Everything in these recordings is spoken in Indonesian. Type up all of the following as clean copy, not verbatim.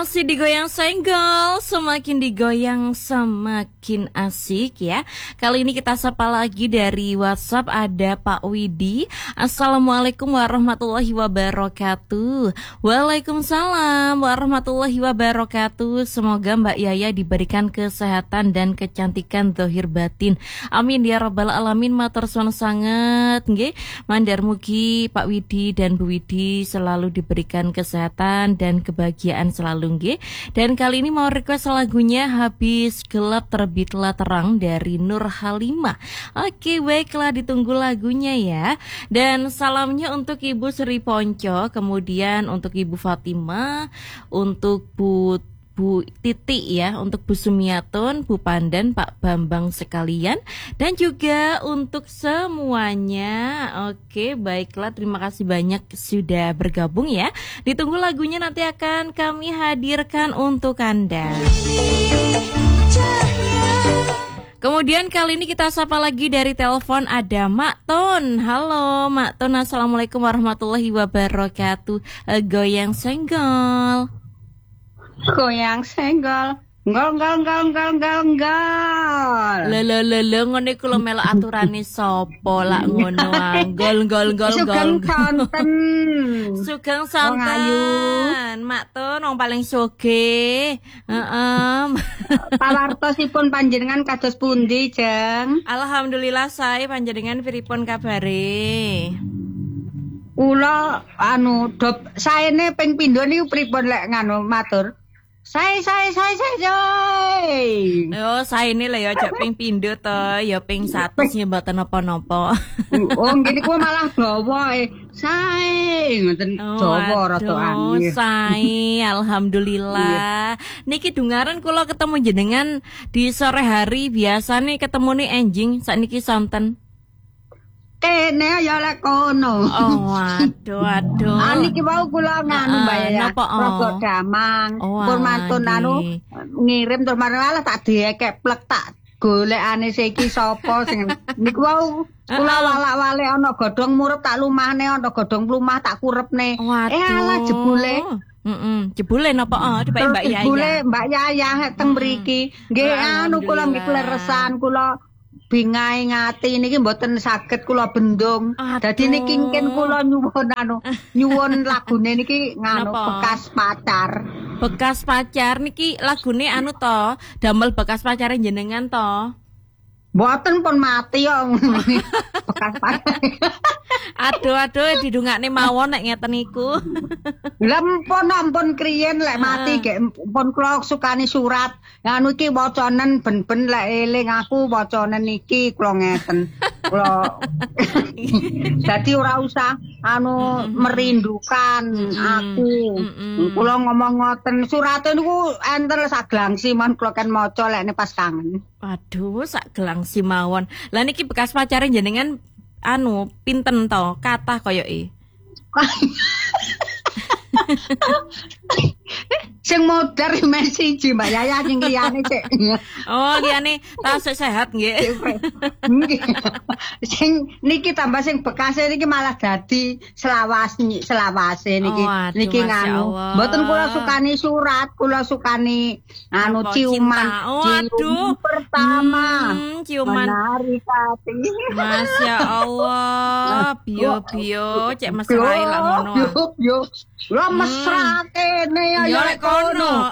Masih digoyang senggol, semakin digoyang semakin asik ya. Kali ini kita sapa lagi dari WhatsApp, ada Pak Widi. Assalamualaikum warahmatullahi wabarakatuh. Waalaikumsalam warahmatullahi wabarakatuh. Semoga Mbak Yaya diberikan kesehatan dan kecantikan zahir batin. Amin ya rabbal alamin. Matur suwun sanget nggih. Mandar mugi Pak Widi dan Bu Widi selalu diberikan kesehatan dan kebahagiaan selalu nggih. Dan kali ini mau request lagunya Habis Gelap Terbitlah Terang dari Nur Halimah. Oke, baiklah, ditunggu lagunya ya. Dan salamnya untuk Ibu Sri Ponco, kemudian untuk Ibu Fatimah, untuk Bu Titi ya, untuk Bu Sumiatun, Bu Pandan, Pak Bambang sekalian, dan juga untuk semuanya. Oke, baiklah, terima kasih banyak sudah bergabung ya. Ditunggu lagunya, nanti akan kami hadirkan untuk Anda. Kemudian kali ini kita sapa lagi dari telepon, ada Mak Ton. Halo Mak Ton, assalamualaikum warahmatullahi wabarakatuh. Goyang senggol. Goyang senggol, nggol. Lele ngene kula melok aturane sapa lak ngono anggol gol. Sugeng santen. Sugeng santen. Mak Ton wong paling sugih. Heeh. Pawartosipun panjenengan kados pundi, Jeng? Alhamdulillah sae, panjenengan pripun kabare? Kula dop saene ping pindho niku pripun lek nganu matur? Sae. Yo saene lho ya aja ping pindho to, ya ping 100 ya mboten napa-napa. Oh, ngene ku malah dawa sae ngoten dawa ratokan. Sae, alhamdulillah. Niki dungaran kula ketemu jenengan di sore hari, biasane ketemune enjing, sakniki sonten. Kene ya lek kono. Oh, aduh. Niki wau kula nganu Mbak ya. Rokok damang. Pun mantun ngirim terus malah tak diekek plek tak golekane siki sapa sing niku wau kula walak-walik ana godhong murup tak lumahne, ana godhong plumah tak kurepne. Alah jebule. Jebule napa dipake Mbak Yaya. Jebule Mbak Yaya teng mriki. Nggih kula nggih kleresan kula bingae ngati niki mboten saged kula bendung. Dadi niki ngken kula nyuwun lagune niki bekas pacar. Bekas pacar niki lagune to, damel bekas pacare jenengan to. Mboten pun mati yo. Bekas pacar. Aduh didungakne mawon nek ngeten niku. Lah ampun kriyen lek mati gek pun kula sukani surat. Anu iki wacanen ben-ben lek eling aku wacanen iki kula ngeten. Kula dadi ora usah merindukan aku. Kula ngomong ngoten, surate niku enter sak glangsi mon kula kan maca lek pas kangen. Aduh, sak glangsi mawon. Lah niki bekas pacare jenengan pinten to, kathah koyoke. Sing modar Messi Mbak Yaya sing liyane cek. Oh, liyane tasik sehat nggih. Sing niki tambah sing bekase niki malah dadi selawase niki. Niki nganu. Mboten kula sukani surat, kula sukani ciuman. Aduh, pertama. Ciuman. Menarik hati. Masya Allah, bio cek mesra lak ngono. Yo. Lah mesra kene ya lek kono.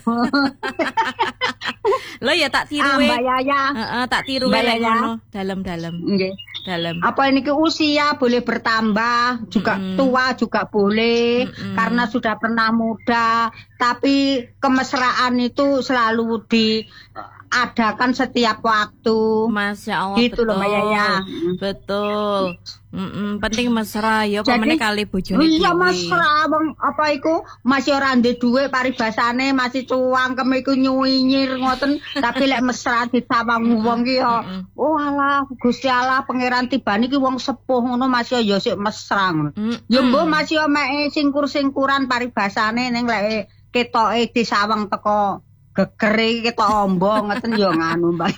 Lo ya tak tiru Mbak Yaya. Tak tiru lek ngono, dalam-dalam. Nggih. Dalam. Apa ini ke usia boleh bertambah, juga tua juga boleh, karena sudah pernah muda, tapi kemesraan itu selalu diadakan setiap waktu. Masya Allah, gitu loh Mbak Yaya. Betul. Penting mesra ya pamane kali bojone. Iya mesra wong apa iku masih ora ndek dhuwit paribasane masih cuangkem iku nyuwinyir ngoten tapi lek mesra disawang wong ki ya oh alah Gusti Allah pangeran tibane iki wong sepuh ngono masih ya sik mesra ngono. Ya mbok masih mek singkur-singkuran paribasane ning lek ketoke disawang teko gegere ketok ombo ngoten ya nganu Mbak.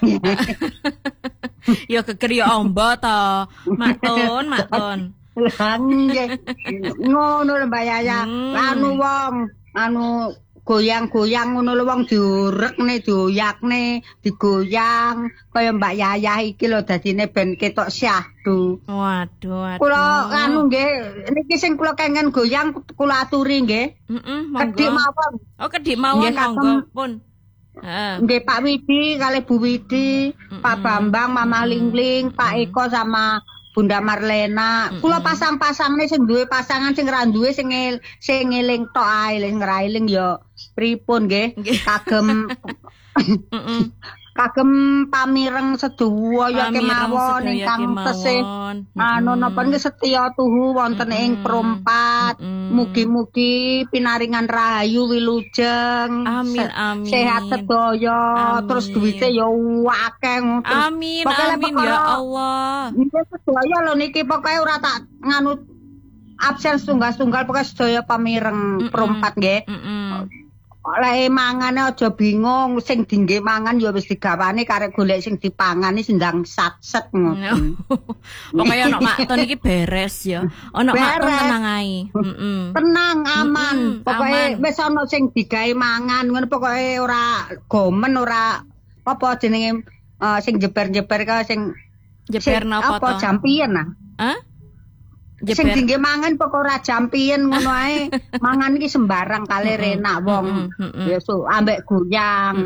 Ya geger ya ombo to. Maton. Lah nggih. Ngono lho Mbak Yaya. Anu wong goyang-goyang ngono lho wong diurekne, dioyakne, digoyang kaya Mbak Yayah iki lho dadine ben ketok syahdu. Waduh. Kula anu nggih niki sing kula kengen goyang kula aturi nggih. Monggo. Kedik mawon. Oh, kedik mawon monggo pun. Heeh. Nggih Pak Widi kali Bu Widi, Pak Bambang, Mama Lingling, Pak Eko sama Bunda Marlena. Kula pasang-pasangne sing duwe pasangan sing ra duwe sing eling tok ae, sing ra eling ya pripun nggih. Kagem kagem pamireng sedaya kemawon ingkang tesih anu napa nggih setya tuhu wonten ing prompat. Mugi-mugi pinaringan rahayu wilujeng. Amin. Sehat sedaya terus duwite ya akeh ngono. Amin ya Allah. Niki sedaya lho niki pokoke ora tak nganu absen tunggal-tunggal pokoke sedaya pamireng prompat nggih. Oleh mangane aja bingung sing dingge mangan ya wis digawane karek golek sing dipangani sendang satset ngono. Pokoke ana makton iki beres ya. Ana makton tenang ae. Tenang aman. Pokoke wis ana sing digawe mangan ngono pokoke ora gomen ora apa jenenge sing jeber-jeber ka sing jeber napa to? Apa jampian ah? Hah? Sing dingge mangan pokok ora jampian ngono ae. Mangan iki sembarang kali renak wong. Ya ambek goyang.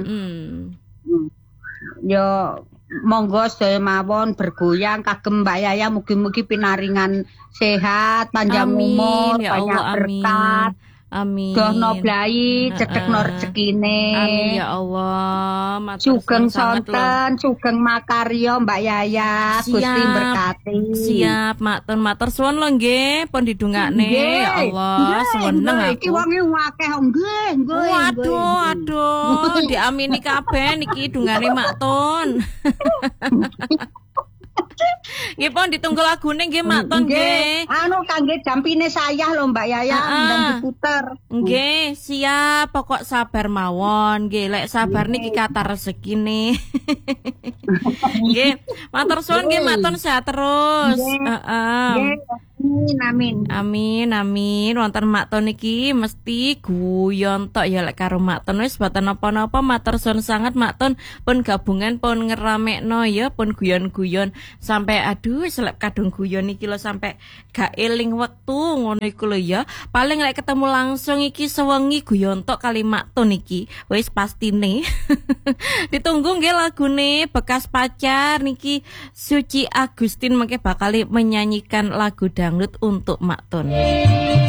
Ya monggo sedaya mawon bergoyang kagem Mbak Yaya mugi-mugi pinaringan sehat, panjang umur, banyak berkat. Amin. Gohno blai, cedhekno rezekine. Amin ya Allah. Sugeng sonten, sugeng makarya Mbak Yaya, Gusti berkati. Siap, matur suwun lho nggih, pun didongakne ya Allah, seneng aku. Iki wonge akeh nggih. Waduh, diamini kabeh niki dungane maktun. Nggih pun ditunggu lagune nggih maktun nggih. Anu kangge dampine sayah lho Mbak Yaya ndang diputer. Nggih, siap pokok sabar mawon nggih. Lek sabar niki kata rezekine. Nggih, matur suwun nggih maktun sehat terus. Heeh. Amin. Wonten maktun niki mesti guyon tok ya lek karo maktun wis boten napa-napa matur suwun sanget maktun pun gabungan pun ngeramekno ya pun guyon-guyon sampai aduh selep kadung guyon iki lho sampai gak eling wektu ngono iku lho ya. Paling lek ketemu langsung iki sewengi guyon tok kali maktun iki wis pastine. Ditunggu nggih lagune bekas pacar niki Suci Agustin mengke bakal menyanyikan lagu dangdut untuk maktun.